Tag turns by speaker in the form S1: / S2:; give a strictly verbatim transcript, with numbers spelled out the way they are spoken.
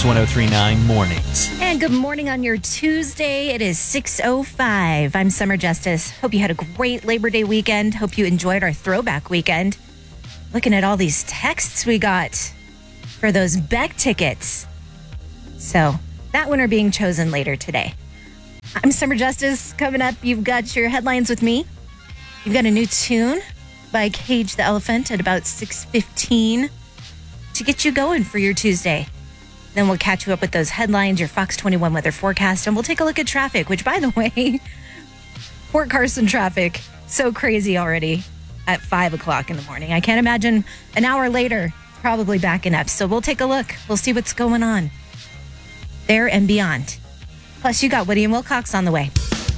S1: Kicks one oh three point nine Mornings.
S2: And good morning on your Tuesday. It is six oh five. I'm Summer Justice. Hope you had a great Labor Day weekend. Hope you enjoyed our throwback weekend. Looking at all these texts we got for those Beck tickets. So that winner being chosen later today. I'm Summer Justice. Coming up, you've got your headlines with me. You've got a new tune by Cage the Elephant at about six fifteen to get you going for your Tuesday. Then we'll catch you up with those headlines, your Fox twenty-one weather forecast, and we'll take a look at traffic, which, by the way, Fort Carson traffic, so crazy already at five o'clock in the morning. I can't imagine an hour later, it's probably backing up. So we'll take a look. We'll see what's going on there and beyond. Plus, you got Woody and Wilcox on the way.